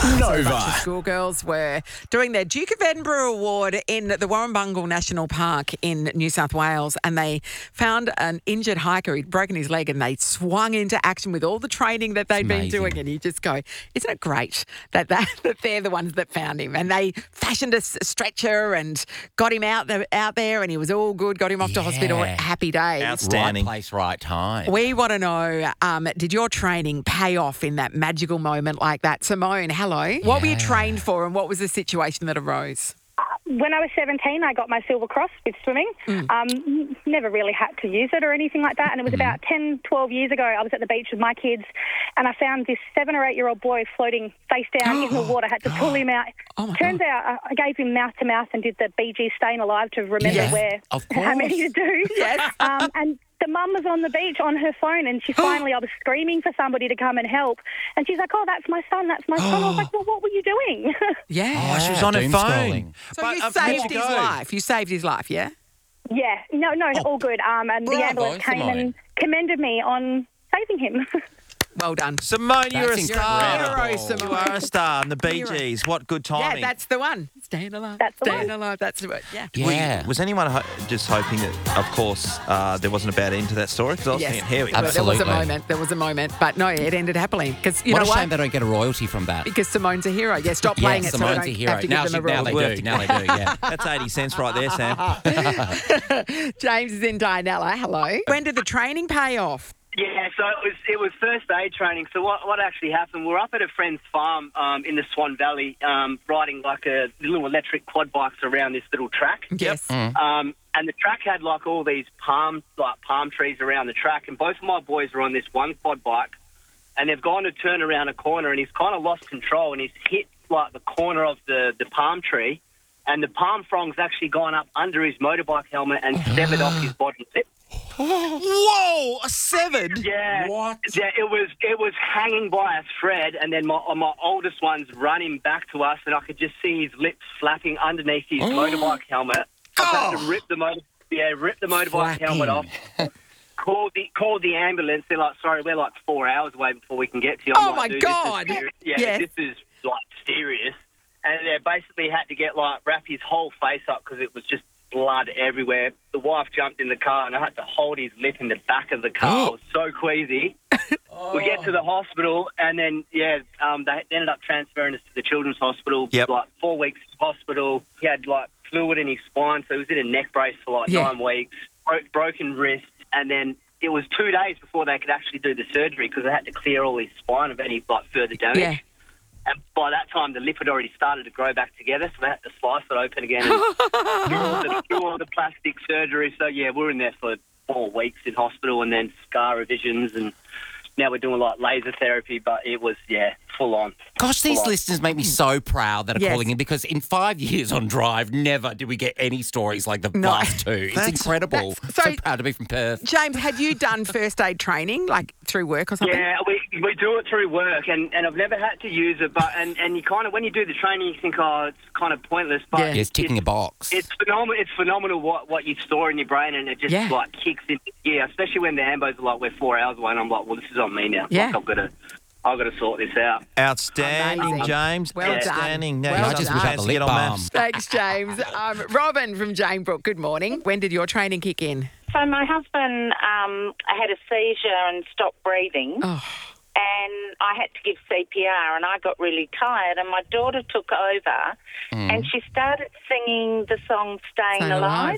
Nova. A bunch of schoolgirls were doing their Duke of Edinburgh Award in the Warrumbungle National Park in New South Wales, and they found an injured hiker who'd broken his leg, and they swung into action with all the training that they'd been doing. And you just go, isn't it great that they're the ones that found him? And they fashioned a stretcher and got him out there, and he was all good, got him off to hospital. Happy days. Outstanding. Right place, right time. We want to know, did your training pay off in that magical moment like that? Simone, hello. What were you trained for, and what was the situation that arose? When I was 17, I got my Silver Cross with swimming. Never really had to use it or anything like that. And it was about 10, 12 years ago, I was at the beach with my kids, and I found this 7 or 8-year-old boy floating face down in the water. I had to pull him out. Turns out I gave him mouth-to-mouth and did the Bee Gees Staying Alive to remember how many to do. Yes. And the mum was on the beach on her phone, and I was screaming for somebody to come and help. And she's like, "Oh, that's my son, that's my son." I was like, "Well, what were you doing?" Yeah. Oh, she was on her doom phone. scrolling. So you saved his life. You saved his life, yeah? Yeah. No, all good. And the ambulance came and commended me on saving him. Well done. Simone, you're a That's star. incredible. You are a star. And the Bee Gees, what good timing. Yeah, that's the one. Staying alive. That's the Staying one. alive. That's the one. Yeah. Yeah. Was anyone just hoping that, of course, there wasn't a bad end to that story? Because I was thinking, here we go. Absolutely. There was a moment, but no, it ended happily. Because you What know a what? shame they don't get a royalty from that. Because Simone's a hero. Yeah, stop playing it so Simone's we a don't hero. have to give them a Now reward. they do. Now they do, yeah. That's 80 cents right there, Sam. James is in Dianella. Hello. When did the training pay off? Yeah, so it was first aid training. So what actually happened, we're up at a friend's farm in the Swan Valley riding like a little electric quad bikes around this little track. Yes. And the track had like all these palm trees around the track, and both of my boys were on this one quad bike, and they've gone to turn around a corner, and he's kind of lost control, and he's hit like the corner of the palm tree, and the palm frond's actually gone up under his motorbike helmet and severed off his body. Whoa, a 7? Yeah. What? Yeah, it was hanging by a thread, and then my oldest one's running back to us, and I could just see his lips flapping underneath his motorbike helmet. I had to rip the motorbike helmet off. Called the ambulance. They're like, "Sorry, we're like 4 hours away before we can get to you." I'm Oh, like, my "Dude, God." This is Yes. this is like serious. And they basically had to wrap his whole face up because it was just blood everywhere. The wife jumped in the car, and I had to hold his lip in the back of the car. I was so queasy. We get to the hospital, and then, they ended up transferring us to the Children's Hospital. Yep. Like 4 weeks hospital. He had like fluid in his spine, so he was in a neck brace for like 9 weeks. Broken wrist, and then it was 2 days before they could actually do the surgery because they had to clear all his spine of any like further damage. Yeah. And by that time, the lip had already started to grow back together, so they had to slice it open again and do all the plastic surgery. So, yeah, we were in there for 4 weeks in hospital, and then scar revisions, and now we're doing like laser therapy, but it was, full on. Gosh, these listeners make me so proud that are calling in, because in 5 years on Drive, never did we get any stories like the last two. It's incredible. So proud to be from Perth. James, had you done first aid training, like through work or something? Yeah, we do it through work, and I've never had to use it, but and you kind of, when you do the training, you think, oh, it's kind of pointless, but Yeah, it's ticking a box. It's phenomenal. It's phenomenal what you store in your brain, and it just like kicks into gear. Especially when the ambos are like, we're 4 hours away, and I'm like, well, this is on me now. Yeah. Like, I've got to sort this out. Outstanding, Amazing. James. Well done. Outstanding. Now Well you done. just Have a lip get on balm. maths. Thanks, James. Robin from Janebrook, good morning. When did your training kick in? So my husband had a seizure and stopped breathing. Oh. And I had to give CPR, and I got really tired, and my daughter took over and she started singing the song Staying Alive.